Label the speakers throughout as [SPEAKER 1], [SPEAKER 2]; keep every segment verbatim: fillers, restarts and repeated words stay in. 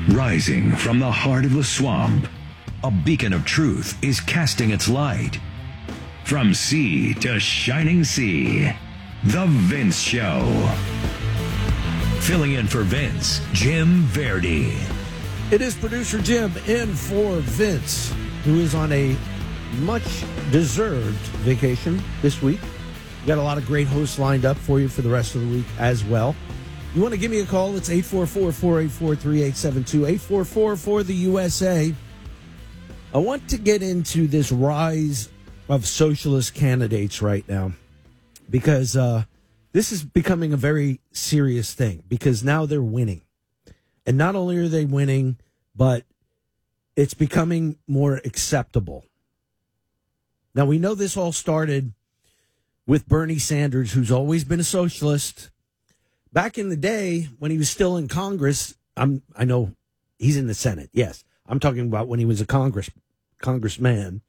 [SPEAKER 1] Rising from the heart of the swamp, a beacon of truth is casting its light. From sea to shining sea, The Vince Show. Filling in for Vince, Jim Verdi.
[SPEAKER 2] It is producer Jim in for Vince, who is on a much-deserved vacation this week. We've got a lot of great hosts lined up for you for the rest of the week as well. You want to give me a call? It's eight four four, four eight four, three eight seven two, eight four four for the U S A. I want to get into this rise of socialist candidates right now because uh, this is becoming a very serious thing because now they're winning. And not only are they winning, but it's becoming more acceptable. Now, we know this all started with Bernie Sanders, who's always been a socialist. Back in the day, when he was still in Congress, I'm, I know he's in the Senate, yes. I'm talking about when he was a Congress congressman.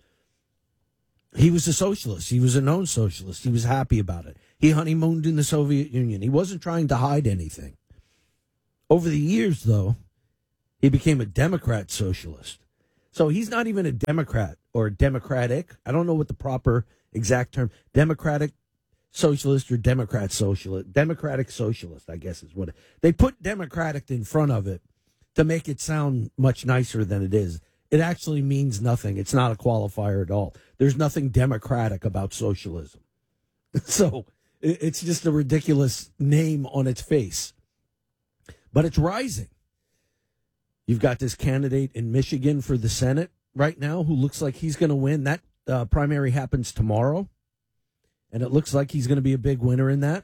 [SPEAKER 2] He was a socialist. He was a known socialist. He was happy about it. He honeymooned in the Soviet Union. He wasn't trying to hide anything. Over the years, though, he became a Democrat socialist. So he's not even a Democrat or Democratic. I don't know what the proper exact term, Democratic socialist or Democrat socialist. Democratic socialist, I guess is what it, they put Democratic in front of it to make it sound much nicer than it is. It actually means nothing. It's not a qualifier at all. There's nothing democratic about socialism. So it's just a ridiculous name on its face. But it's rising. You've got this candidate in Michigan for the Senate right now who looks like he's going to win. That uh, primary happens tomorrow, and it looks like he's going to be a big winner in that.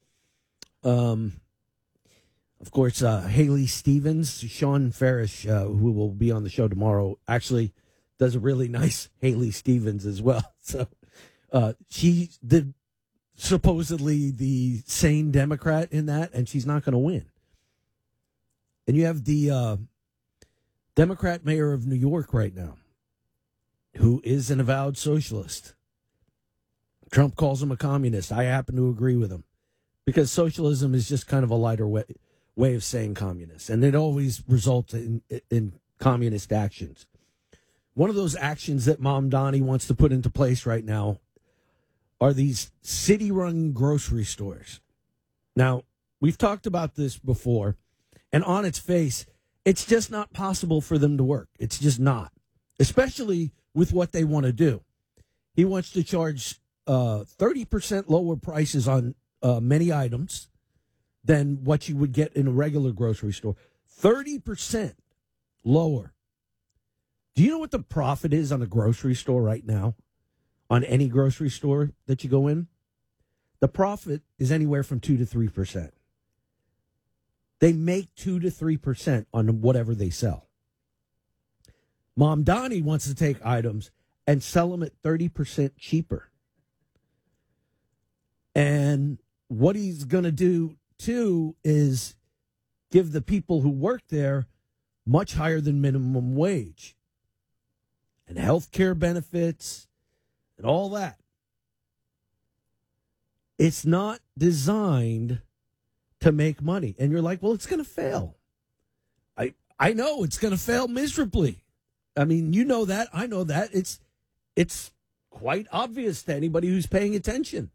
[SPEAKER 2] Um, of course, uh, Haley Stevens, Sean Farish, uh, who will be on the show tomorrow, actually does a really nice Haley Stevens as well. So uh, she's the supposedly the sane Democrat in that, and she's not going to win. And you have the uh, Democrat mayor of New York right now, who is an avowed socialist. Trump calls him a communist. I happen to agree with him because socialism is just kind of a lighter way, way of saying communist, and it always results in, in communist actions. One of those actions that Mamdani wants to put into place right now are these city-run grocery stores. Now, we've talked about this before. And on its face, it's just not possible for them to work. It's just not, especially with what they want to do. He wants to charge uh, thirty percent lower prices on uh, many items than what you would get in a regular grocery store. thirty percent lower. Do you know what the profit is on a grocery store right now? On any grocery store that you go in? The profit is anywhere from two to three percent. They make two to three percent on whatever they sell. Mamdani wants to take items and sell them at thirty percent cheaper. And what he's going to do, too, is give the people who work there much higher than minimum wage and health care benefits and all that. It's not designed to make money. And you're like, well, it's going to fail. I I know it's going to fail miserably. I mean, you know that. I know that. It's it's quite obvious to anybody who's paying attention.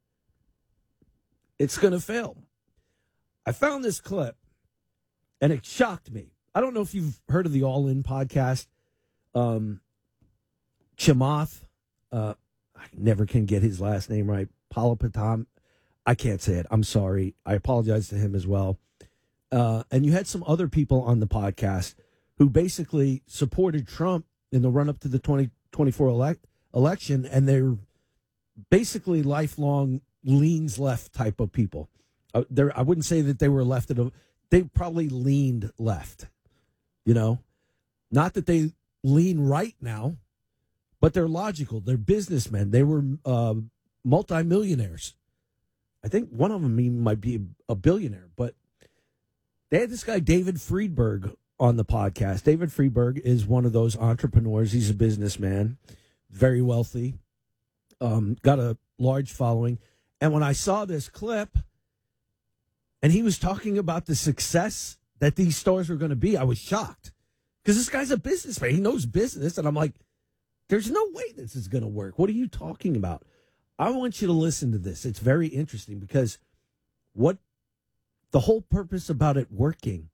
[SPEAKER 2] It's going to fail. I found this clip, and it shocked me. I don't know if you've heard of the All In podcast. Um, Chamath, uh, I never can get his last name right. Palapatam. I can't say it. I'm sorry. I apologize to him as well. Uh, and you had some other people on the podcast who basically supported Trump in the run-up to the twenty twenty-four elect- election, and they're basically lifelong leans left type of people. Uh, I wouldn't say that they were left. At a, they probably leaned left, you know? Not that they lean right now, but they're logical. They're businessmen. They were uh, multimillionaires. I think one of them even might be a billionaire, but they had this guy, David Friedberg, on the podcast. David Friedberg is one of those entrepreneurs. He's a businessman, very wealthy, um, got a large following. And when I saw this clip, and he was talking about the success that these stores were going to be, I was shocked. Because this guy's a businessman. He knows business. And I'm like, there's no way this is going to work. What are you talking about? I want you to listen to this. It's very interesting because what the whole purpose about it working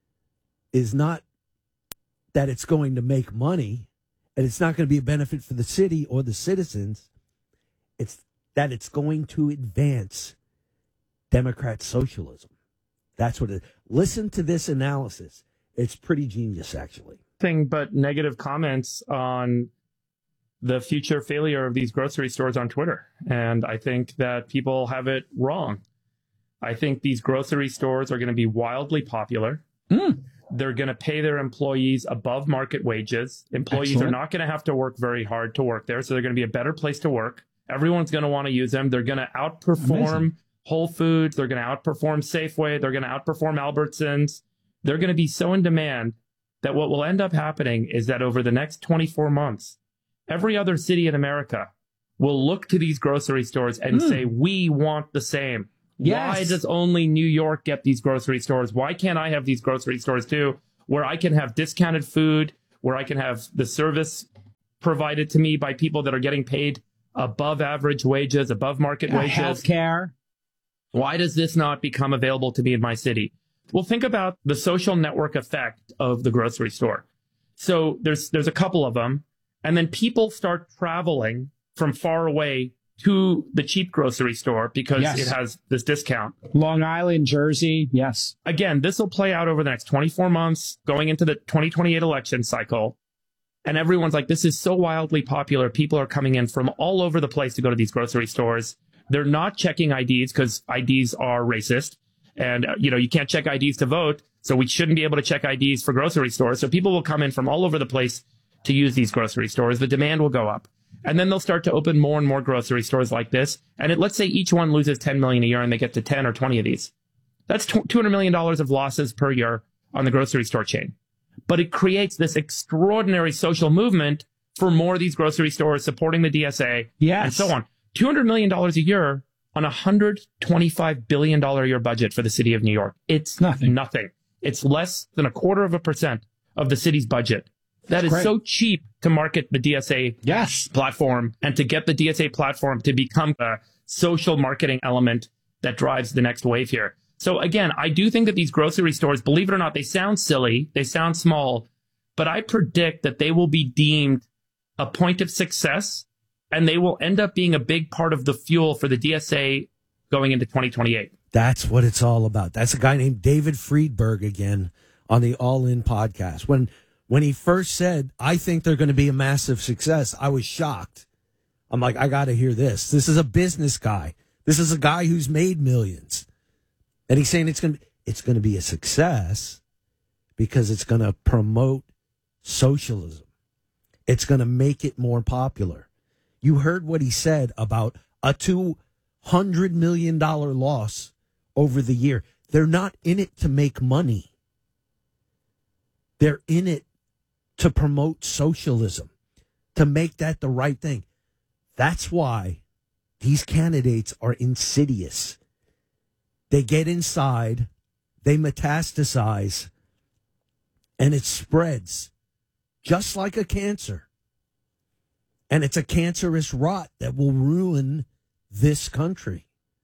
[SPEAKER 2] is not that it's going to make money and it's not going to be a benefit for the city or the citizens. It's that it's going to advance Democrat socialism. That's what it is. Listen to this analysis. It's pretty genius, actually.
[SPEAKER 3] Thing but negative comments on the future failure of these grocery stores on Twitter. And I think that people have it wrong. I think these grocery stores are going to be wildly popular. Mm. They're going to pay their employees above market wages. Employees Excellent. Are not going to have to work very hard to work there. So they're going to be a better place to work. Everyone's going to want to use them. They're going to outperform Amazing. Whole Foods. They're going to outperform Safeway. They're going to outperform Albertsons. They're going to be so in demand that what will end up happening is that over the next twenty-four months, every other city in America will look to these grocery stores and mm. say, we want the same. Yes. Why does only New York get these grocery stores? Why can't I have these grocery stores too, where I can have discounted food, where I can have the service provided to me by people that are getting paid above average wages, above market uh, wages?
[SPEAKER 4] Healthcare.
[SPEAKER 3] Why does this not become available to me in my city? Well, think about the social network effect of the grocery store. So there's there's a couple of them. And then people start traveling from far away to the cheap grocery store because yes. it has this discount.
[SPEAKER 4] Long Island, Jersey, yes.
[SPEAKER 3] Again, this will play out over the next twenty-four months, going into the twenty twenty-eight election cycle. And everyone's like, this is so wildly popular. People are coming in from all over the place to go to these grocery stores. They're not checking I Ds because I Ds are racist. And, uh, you know, you can't check I Ds to vote. So we shouldn't be able to check I Ds for grocery stores. So people will come in from all over the place to use these grocery stores. The demand will go up. And then they'll start to open more and more grocery stores like this. And it, let's say each one loses ten million dollars a year and they get to ten or twenty of these. That's two hundred million dollars of losses per year on the grocery store chain. But it creates this extraordinary social movement for more of these grocery stores supporting the D S A
[SPEAKER 4] yes.
[SPEAKER 3] and so on. two hundred million dollars a year on a one hundred twenty-five billion dollars a year budget for the city of New York. It's
[SPEAKER 4] nothing.
[SPEAKER 3] Nothing. It's less than a quarter of a percent of the city's budget. That is
[SPEAKER 4] Great.
[SPEAKER 3] So cheap to market the D S A
[SPEAKER 4] yes.
[SPEAKER 3] platform and to get the D S A platform to become a social marketing element that drives the next wave here. So again, I do think that these grocery stores, believe it or not, they sound silly, they sound small, but I predict that they will be deemed a point of success and they will end up being a big part of the fuel for the D S A going into twenty twenty-eight.
[SPEAKER 2] That's what it's all about. That's a guy named David Friedberg again on the All In podcast. When When he first said, I think they're going to be a massive success, I was shocked. I'm like, I got to hear this. This is a business guy. This is a guy who's made millions. And he's saying it's going to, it's going to be a success because it's going to promote socialism. It's going to make it more popular. You heard what he said about a two hundred million dollars loss over the year. They're not in it to make money. They're in it to promote socialism, to make that the right thing. That's why these candidates are insidious. They get inside, they metastasize, and it spreads just like a cancer. And it's a cancerous rot that will ruin this country.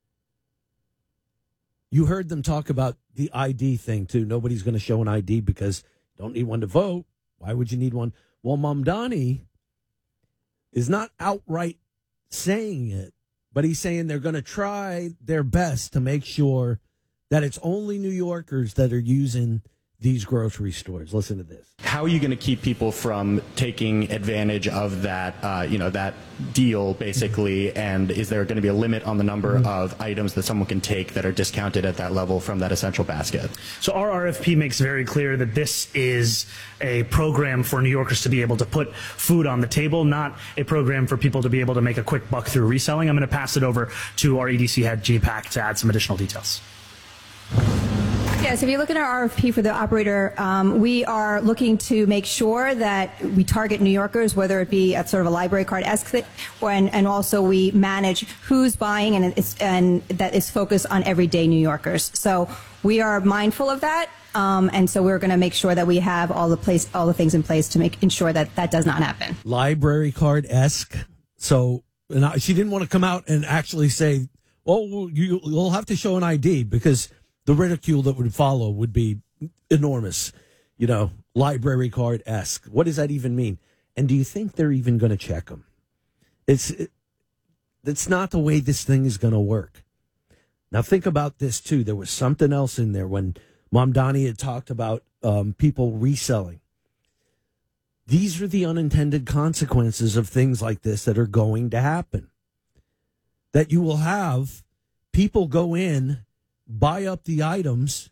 [SPEAKER 2] You heard them talk about the I D thing, too. Nobody's going to show an I D because you don't need one to vote. Why would you need one? Well, Mamdani is not outright saying it, but he's saying they're going to try their best to make sure that it's only New Yorkers that are using these grocery stores. Listen to this.
[SPEAKER 5] How are you going to keep people from taking advantage of that, uh, you know, that deal, basically? And is there going to be a limit on the number mm-hmm. of items that someone can take that are discounted at that level from that essential basket?
[SPEAKER 6] So our R F P makes very clear that this is a program for New Yorkers to be able to put food on the table, not a program for people to be able to make a quick buck through reselling. I'm going to pass it over to our E D C head, J PAC, to add some additional details.
[SPEAKER 7] Yes, if you look at our R F P for the operator, um, we are looking to make sure that we target New Yorkers, whether it be at sort of a library card-esque thing, or, and, and also we manage who's buying, and, it's, and that is focused on everyday New Yorkers. So we are mindful of that. Um, and so we're going to make sure that we have all the place, all the things in place to make ensure that that does not happen.
[SPEAKER 2] Library card-esque. So and I, she didn't want to come out and actually say, well, you, you'll have to show an I D, because the ridicule that would follow would be enormous. You know, library card-esque. What does that even mean? And do you think they're even going to check them? It's, it, it's not the way this thing is going to work. Now, think about this, too. There was something else in there when Mamdani had talked about um, people reselling. These are the unintended consequences of things like this that are going to happen. That you will have people go in, buy up the items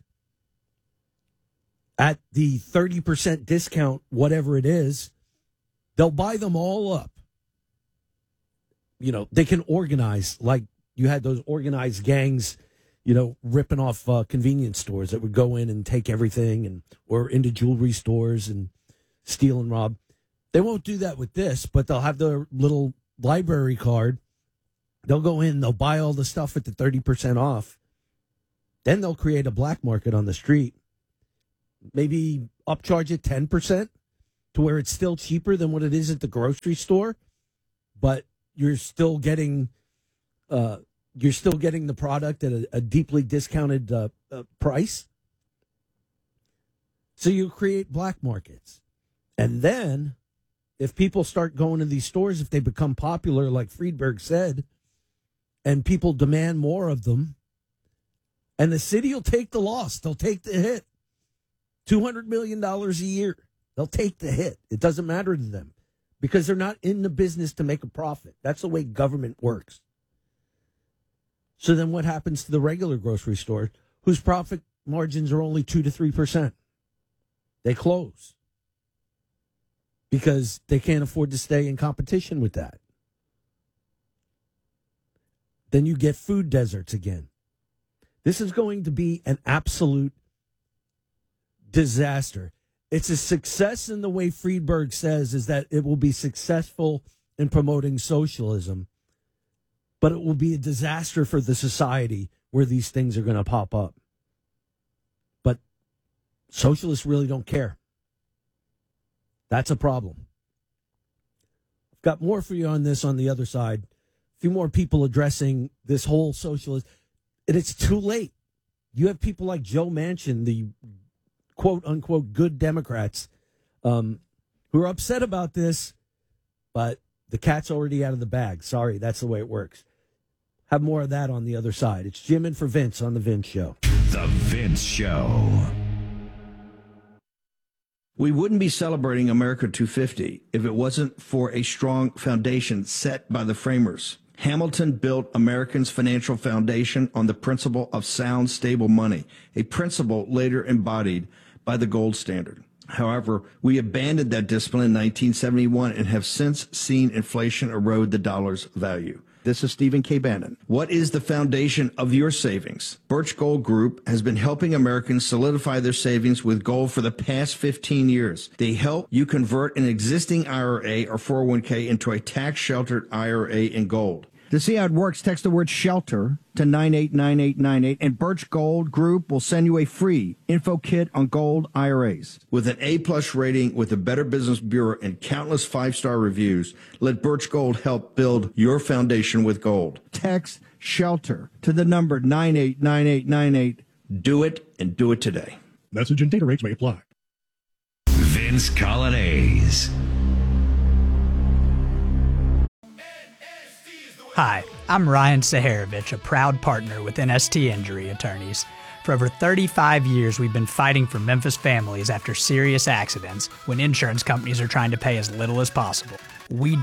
[SPEAKER 2] at the thirty percent discount, whatever it is. They'll buy them all up. You know, they can organize, like you had those organized gangs, you know, ripping off uh, convenience stores that would go in and take everything, and or into jewelry stores and steal and rob. They won't do that with this, but they'll have their little library card. They'll go in, they'll buy all the stuff at the thirty percent off. Then they'll create a black market on the street. Maybe upcharge it ten percent to where it's still cheaper than what it is at the grocery store, but you're still getting uh, you're still getting the product at a, a deeply discounted uh, uh, price. So you create black markets. And then if people start going to these stores, if they become popular, like Friedberg said, and people demand more of them, and the city will take the loss. They'll take the hit. two hundred million dollars a year. They'll take the hit. It doesn't matter to them because they're not in the business to make a profit. That's the way government works. So then what happens to the regular grocery store whose profit margins are only two to three percent? They close because they can't afford to stay in competition with that. Then you get food deserts again. This is going to be an absolute disaster. It's a success in the way Friedberg says, is that it will be successful in promoting socialism, but it will be a disaster for the society where these things are going to pop up. But socialists really don't care. That's a problem. I've got more for you on this on the other side. A few more people addressing this whole socialist. And it's too late. You have people like Joe Manchin, the quote unquote good Democrats, um, who are upset about this, but the cat's already out of the bag. Sorry, that's the way it works. Have more of that on the other side. It's Jim in for Vince on The Vince Show.
[SPEAKER 1] The Vince Show.
[SPEAKER 8] We wouldn't be celebrating America two fifty if it wasn't for a strong foundation set by the framers. Hamilton built Americans' financial foundation on the principle of sound, stable money, a principle later embodied by the gold standard. However, we abandoned that discipline in nineteen seventy-one and have since seen inflation erode the dollar's value. This is Stephen K. Bannon. What is the foundation of your savings? Birch Gold Group has been helping Americans solidify their savings with gold for the past fifteen years. They help you convert an existing I R A or four oh one k into a tax-sheltered I R A in gold.
[SPEAKER 9] To see how it works, text the word SHELTER to nine eight nine eight nine eight, and Birch Gold Group will send you a free info kit on gold I R As.
[SPEAKER 8] With an A-plus rating with the Better Business Bureau and countless five-star reviews, let Birch Gold help build your foundation with gold.
[SPEAKER 9] Text SHELTER to the number nine eight nine eight nine eight.
[SPEAKER 8] Do it, and do it today.
[SPEAKER 10] Message and data rates may apply.
[SPEAKER 1] Vince Colonnese.
[SPEAKER 11] Hi, I'm Ryan Saharovich, a proud partner with N S T Injury Attorneys. For over thirty-five years, we've been fighting for Memphis families after serious accidents when insurance companies are trying to pay as little as possible. We